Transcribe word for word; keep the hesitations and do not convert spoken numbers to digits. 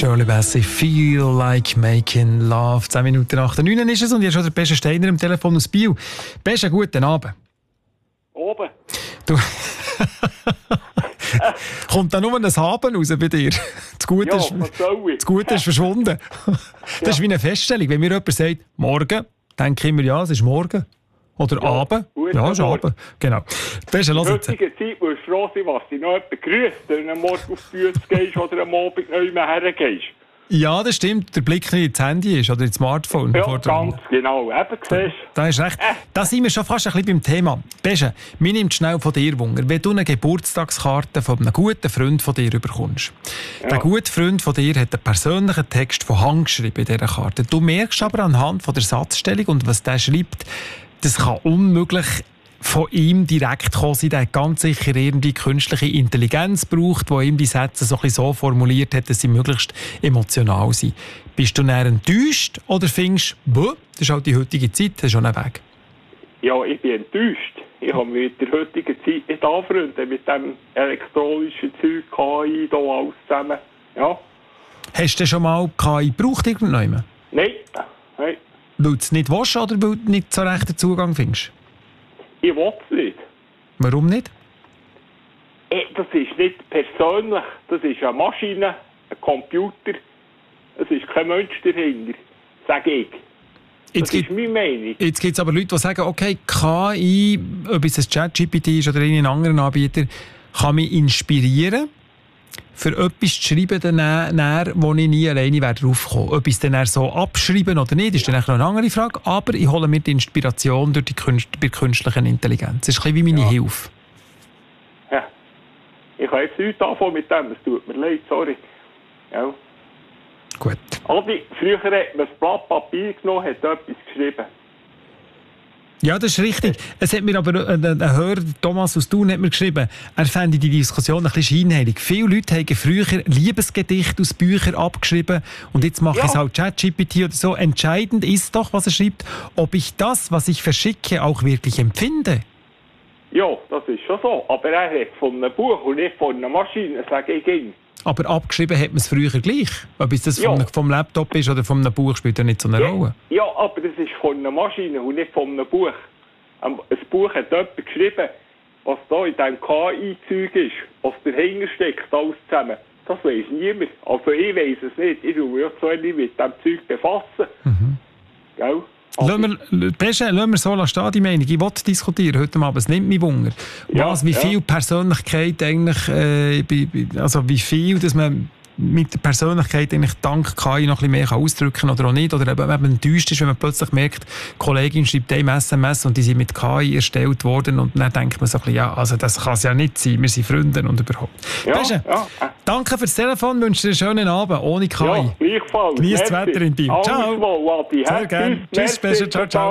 Shirley Bassey, Feel Like Making Love. zehn Minuten nach der neun ist es und hier ist schon der Besche Steiner am Telefon aus Biel. Besche, guten Abend. Oben. Du kommt da nur ein Haben raus bei dir? Das Gute, Ja, ist, was soll ich? das Gute ist verschwunden. Das ist wie eine Feststellung. Wenn mir jemand sagt, morgen, denke ich immer, ja, es ist morgen. Oder Ja, Abend. guten Ja, es ist Morgen. Abend. Genau. Besche, In lass der jetzt. heutigen Zeit musst du froh sein, was dich noch jemand grüßt, wenn du morgen auf die Bühne gehst oder am Abend neu hergehst. Ja, das stimmt. Der Blick nicht ins Handy ist oder ins Smartphone. Ja, Vor der- ganz genau. Eben, siehst Da hast recht. Da sind wir schon fast ein bisschen beim Thema. Besche, mir nimmt schnell von dir Wunder, wenn du eine Geburtstagskarte von einem guten Freund von dir bekommst. Ja. Der gute Freund von dir hat einen persönlichen Text von Hand geschrieben in dieser Karte. Du merkst aber anhand von der Satzstellung und was der schreibt, das kann unmöglich von ihm direkt kommen sein. Der hat ganz sicher irgendwie künstliche Intelligenz gebraucht, die ihm die Sätze so, ein bisschen so formuliert hat, dass sie möglichst emotional sind. Bist du näher enttäuscht oder findest du, das ist halt die heutige Zeit, das ist schon ein Weg? Ja, ich bin enttäuscht. Ich habe mich mit der heutigen Zeit nicht anfreunden, mit dem elektronischen Zeug, K I, da alles zusammen. Ja. Hast du schon mal K I gebraucht irgendwann? Nein, nein. Weil du es nicht willst oder weil du nicht so recht den Zugang findest? Ich will es nicht. Warum nicht? Eh, Das ist nicht persönlich. Das ist eine Maschine, ein Computer. Es ist kein Mensch dahinter, sage ich. Das Jetzt ist gibt meine Meinung. Jetzt gibt es aber Leute, die sagen, okay, K I, ob es ein ChatGPT ist oder irgendein anderen Anbieter, kann mich inspirieren, für etwas zu schreiben, dann, dann, wo ich nie alleine drauf kommen werde. Ob ich es dann so abschreiben oder nicht, ist dann noch eine andere Frage. Aber ich hole mir die Inspiration durch die Künst, bei künstlichen Intelligenz. Das ist ein bisschen wie meine Ja. Hilfe. Ja. Ich kann jetzt nichts anfangen mit dem. Es tut mir leid, sorry. Ja. Gut. Adi, früher hat man das Blatt Papier genommen, hat etwas geschrieben. Ja, das ist richtig. Es hat mir aber ein, ein Hörer, Thomas aus Thun, hat mir geschrieben, er fände die Diskussion ein bisschen scheinheilig. Viele Leute haben früher Liebesgedichte aus Büchern abgeschrieben und jetzt mache Ja. ich es halt ChatGPT oder so. Entscheidend ist doch, was er schreibt, ob ich das, was ich verschicke, auch wirklich empfinde. Ja, das ist schon so. Aber er hat von einem Buch und nicht von einer Maschine, sage ich ihm. Aber abgeschrieben hat man es früher gleich. Ob es das Ja. vom, vom Laptop ist oder von einem Buch, spielt ja nicht so eine Rolle. Ja, aber das ist von einer Maschine und nicht von einem Buch. Ein ein Buch hat jemand geschrieben, was da in diesem K I-Zeug ist, was dahinter steckt, alles zusammen. Das weiss niemand. Also ich weiss es nicht. Ich will mich ja so nicht mit diesem Zeug befassen. Mhm. Gell? Also, Lassen wir, Besche, lassen wir so stehen, die Meinung. Ich will diskutieren heute Abend. Es nimmt mich Wunder. Ja, Was, wie ja. viel Persönlichkeit eigentlich, äh, bei- bei- also wie viel, dass man mit der Persönlichkeit eigentlich dank K I noch ein bisschen mehr ausdrücken kann oder auch nicht. Oder eben, wenn man enttäuscht ist, wenn man plötzlich merkt, die Kollegin schreibt einem S M S und die sind mit K I erstellt worden und dann denkt man so ein bisschen, ja, also das kann es ja nicht sein. Wir sind Freunde und überhaupt. ja, Besche, ja, danke fürs Telefon, wünsche dir einen schönen Abend, ohne K I. ja, gleichfalls. Genießt das Merci. Wetter in Biel. Alles Ciao. wohl, Adi. Sehr Hä? gerne. Tschüss, Merci. Besche. Ciao, ciao.